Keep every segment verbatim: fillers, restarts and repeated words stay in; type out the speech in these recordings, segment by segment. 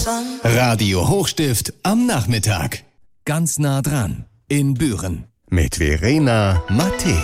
Radio Hochstift am Nachmittag. Ganz nah dran in Büren. Mit Verena Mattei.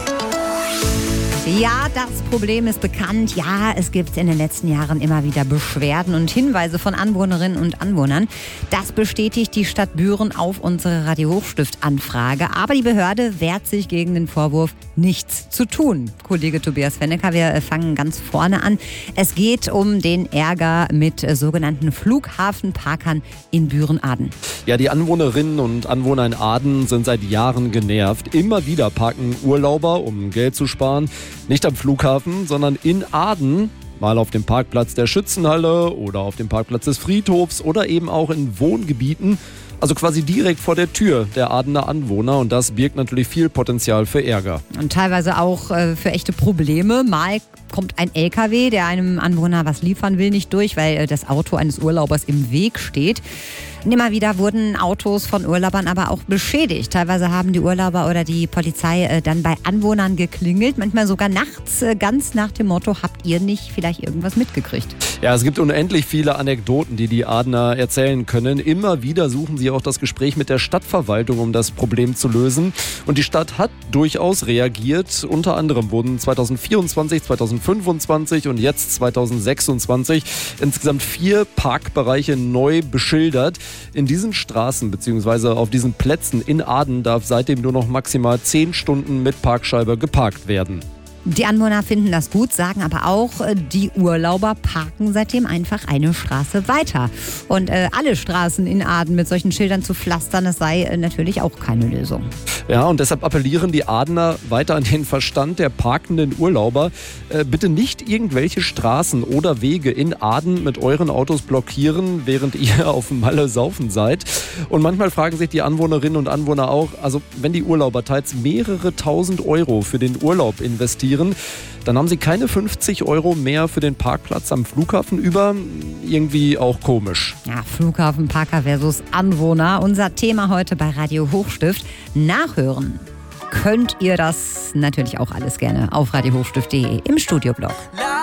Ja, das Problem ist bekannt. Ja, es gibt in den letzten Jahren immer wieder Beschwerden und Hinweise von Anwohnerinnen und Anwohnern. Das bestätigt die Stadt Büren auf unsere Radio Hochstift-Anfrage. Aber die Behörde wehrt sich gegen den Vorwurf, nichts zu tun. Kollege Tobias Fennecker, wir fangen ganz vorne an. Es geht um den Ärger mit sogenannten Flughafenparkern in Büren-Aden. Ja, die Anwohnerinnen und Anwohner in Aden sind seit Jahren genervt. Immer wieder parken Urlauber, um Geld zu sparen, nicht am Flughafen, sondern in Aden, mal auf dem Parkplatz der Schützenhalle oder auf dem Parkplatz des Friedhofs oder eben auch in Wohngebieten, also quasi direkt vor der Tür der Adener Anwohner, und das birgt natürlich viel Potenzial für Ärger. Und teilweise auch äh, für echte Probleme. Mal kommt ein L K W, der einem Anwohner was liefern will, nicht durch, weil äh, das Auto eines Urlaubers im Weg steht. Und immer wieder wurden Autos von Urlaubern aber auch beschädigt. Teilweise haben die Urlauber oder die Polizei äh, dann bei Anwohnern geklingelt, manchmal sogar nachts, äh, ganz nach dem Motto, habt ihr nicht vielleicht irgendwas mitgekriegt? Ja, es gibt unendlich viele Anekdoten, die die Adener erzählen können. Immer wieder suchen sie auch das Gespräch mit der Stadtverwaltung, um das Problem zu lösen. Und die Stadt hat durchaus reagiert. Unter anderem wurden zweitausendvierundzwanzig, zweitausendfünfundzwanzig und jetzt zweitausendsechsundzwanzig insgesamt vier Parkbereiche neu beschildert. In diesen Straßen bzw. auf diesen Plätzen in Aden darf seitdem nur noch maximal zehn Stunden mit Parkscheibe geparkt werden. Die Anwohner finden das gut, sagen aber auch, die Urlauber parken seitdem einfach eine Straße weiter. Und äh, alle Straßen in Aden mit solchen Schildern zu pflastern, das sei äh, natürlich auch keine Lösung. Ja, und deshalb appellieren die Adener weiter an den Verstand der parkenden Urlauber. Äh, bitte nicht irgendwelche Straßen oder Wege in Aden mit euren Autos blockieren, während ihr auf Malle saufen seid. Und manchmal fragen sich die Anwohnerinnen und Anwohner auch, also wenn die Urlauber teils mehrere tausend Euro für den Urlaub investieren, dann haben sie keine fünfzig Euro mehr für den Parkplatz am Flughafen über. Irgendwie auch komisch. Ja, Flughafenparker versus Anwohner. Unser Thema heute bei Radio Hochstift. Nachhören könnt ihr das natürlich auch alles gerne auf radio hochstift punkt de im Studioblog.